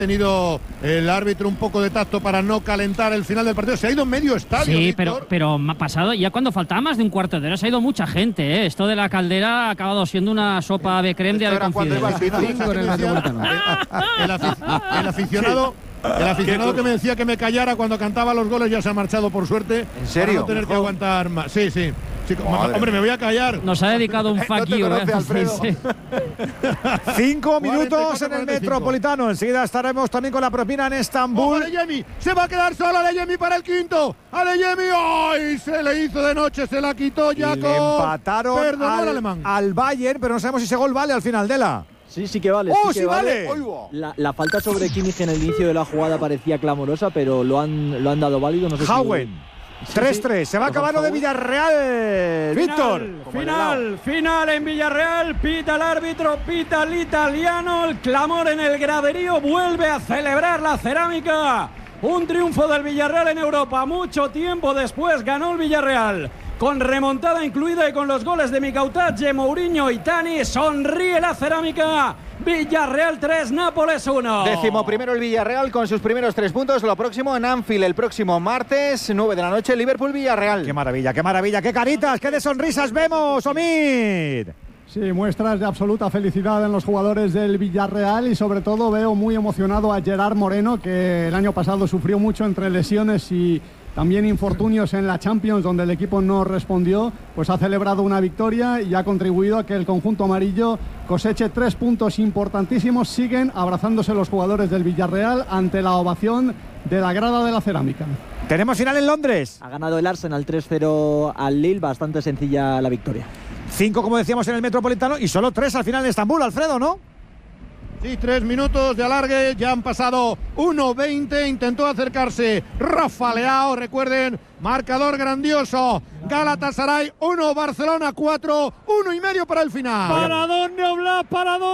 tenido el árbitro un poco de tacto para no calentar el final del partido. Se ha ido medio estadio. Sí, pero me ha pasado, ya cuando faltaba más de un cuarto de hora se ha ido mucha gente, ¿eh? Esto de la caldera ha acabado siendo una sopa de creme de El aficionado que me decía que me callara cuando cantaba los goles ya se ha marchado, por suerte. ¿En serio? Para no tener que aguantar más. Sí. Hombre, me voy a callar. Nos ha dedicado un fuck you, Sí. 5 minutos en el Metropolitano. Enseguida estaremos también con la propina en Estambul. Adeyemi, se va a quedar solo Adeyemi para el quinto. Adeyemi, ¡ay! Se le hizo de noche, se la quitó ya. Le empataron al Bayern, pero no sabemos si ese gol vale al final, Dela. Sí que vale. ¡Oh, sí vale! La falta sobre Kimmich en el inicio de la jugada parecía clamorosa, pero lo han dado válido. No sé Hauen. 3-3, se va a acabar lo de Villarreal. Víctor. Final en Villarreal. Pita el árbitro, pita el italiano. El clamor en el graderío. Vuelve a celebrar la Cerámica. Un triunfo del Villarreal en Europa. Mucho tiempo después ganó el Villarreal. Con remontada incluida y con los goles de Micautadze, Mourinho y Tani. Sonríe la Cerámica. Villarreal 3, Nápoles 1. 11º el Villarreal con sus primeros 3 puntos. Lo próximo en Anfield el próximo martes, 9 de la noche, Liverpool-Villarreal. Qué maravilla, qué caritas, qué de sonrisas vemos, Omid. Sí, muestras de absoluta felicidad en los jugadores del Villarreal y sobre todo veo muy emocionado a Gerard Moreno, que el año pasado sufrió mucho entre lesiones y también infortunios en la Champions, donde el equipo no respondió. Pues ha celebrado una victoria y ha contribuido a que el conjunto amarillo coseche 3 puntos importantísimos. Siguen abrazándose los jugadores del Villarreal ante la ovación de la grada de la Cerámica. Tenemos final en Londres. Ha ganado el Arsenal 3-0 al Lille, bastante sencilla la victoria. 5, como decíamos, en el Metropolitano y solo 3 al final de Estambul, Alfredo, ¿no? Sí, 3 minutos de alargue, ya han pasado 1:20, intentó acercarse Rafa Leao, recuerden, marcador grandioso, Galatasaray 1, Barcelona 4, 1,5 para el final. ¿Para dónde Oblak?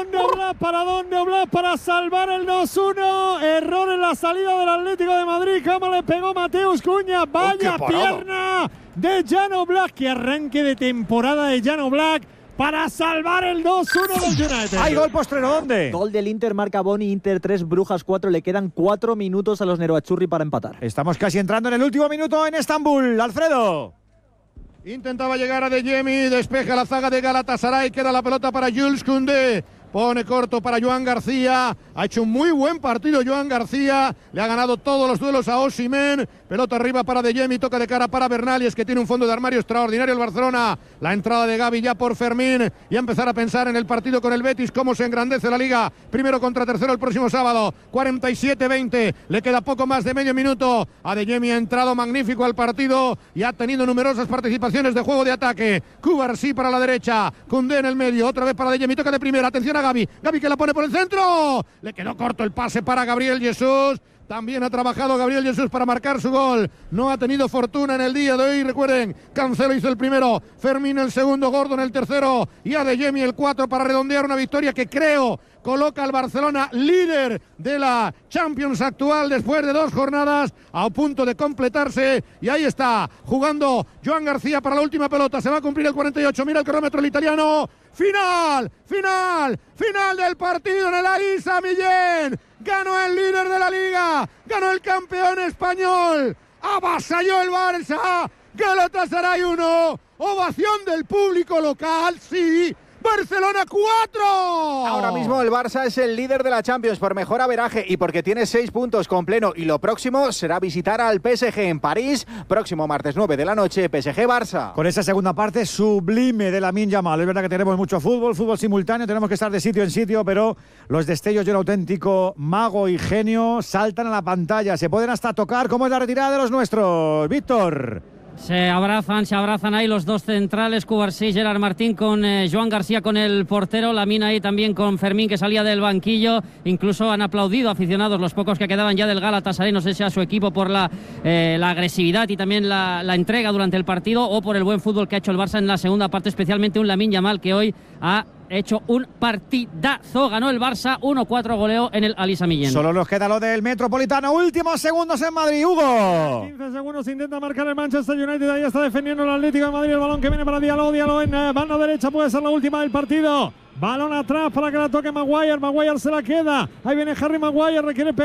Para salvar el 2-1, error en la salida del Atlético de Madrid, cómo le pegó Mateus Cunha, vaya pierna de Jan Oblak, que arranque de temporada de Jan Oblak para salvar el 2-1 del United. ¿Hay gol postrero dónde? Gol del Inter, marca Boni, Inter 3, Brujas 4. Le quedan 4 minutos a los Nerazzurri para empatar. Estamos casi entrando en el último minuto en Estambul. Alfredo. Intentaba llegar a Adeyemi, despeja la zaga de Galatasaray, queda la pelota para Jules Koundé. Pone corto para Joan García. Ha hecho un muy buen partido Joan García. Le ha ganado todos los duelos a Osimhen. Pelota arriba para Adeyemi. Toca de cara para Bernal. Y es que tiene un fondo de armario extraordinario el Barcelona. La entrada de Gavi ya por Fermín. Y a empezar a pensar en el partido con el Betis. Cómo se engrandece la Liga. Primero contra tercero el próximo sábado. 47-20. Le queda poco más de medio minuto. Adeyemi ha entrado magnífico al partido. Y ha tenido numerosas participaciones de juego de ataque. Cubarsí para la derecha. Koundé en el medio. Otra vez para Adeyemi. Toca de primera. Atención a Gavi que la pone por el centro, le quedó corto el pase para Gabriel Jesús. También ha trabajado Gabriel Jesús para marcar su gol. No ha tenido fortuna en el día de hoy. Recuerden, Cancelo hizo el primero, Fermín el segundo, Gordon el tercero y Adeyemi el 4 para redondear una victoria que creo coloca al Barcelona líder de la Champions actual después de 2 jornadas, a punto de completarse. Y ahí está, jugando Joan García para la última pelota. Se va a cumplir el 48. Mira el cronómetro el italiano. Final del partido en el Aïssa Millén. Ganó el líder de la Liga, ganó el campeón español, avasalló el Barça, Galatasaray 1, ovación del público local, sí, Barcelona 4. Ahora mismo el Barça es el líder de la Champions por mejor averaje y porque tiene 6 puntos con pleno, y lo próximo será visitar al PSG en París, próximo martes 9 de la noche, PSG-Barça. Con esa segunda parte sublime de Lamine Yamal. Es verdad que tenemos mucho fútbol simultáneo, tenemos que estar de sitio en sitio, pero los destellos de un auténtico mago y genio saltan a la pantalla, se pueden hasta tocar. ¿Cómo es la retirada de los nuestros, Víctor? Se abrazan ahí los dos centrales, Cubarsí, Gerard Martín con Joan García con el portero, Lamine ahí también con Fermín que salía del banquillo. Incluso han aplaudido aficionados los pocos que quedaban ya del Galatasaray, no sé si a su equipo por la agresividad y también la entrega durante el partido o por el buen fútbol que ha hecho el Barça en la segunda parte, especialmente un Lamine Yamal que hoy ha hecho un partidazo. Ganó el Barça 1-4, goleó en el Aïssa Millén. Solo nos queda lo del Metropolitano. Últimos segundos en Madrid, Hugo. 15 segundos, intenta marcar el Manchester United. Ahí está defendiendo el Atlético de Madrid. El balón que viene para Diallo en banda derecha, puede ser la última del partido. Balón atrás para que la toque Maguire. Maguire se la queda. Ahí viene Harry Maguire, requiere